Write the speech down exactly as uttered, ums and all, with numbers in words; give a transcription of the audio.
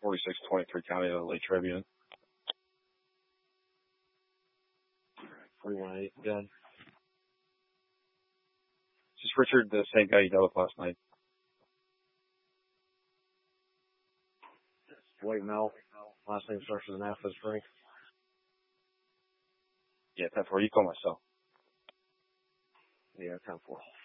forty-six twenty-three County of the Lake Tribune. forty-one eight, good. Just Richard, the same guy you dealt with last night. White Mel. Last name starts with an F as Frank. Yeah, ten four. You call myself. Yeah, ten four.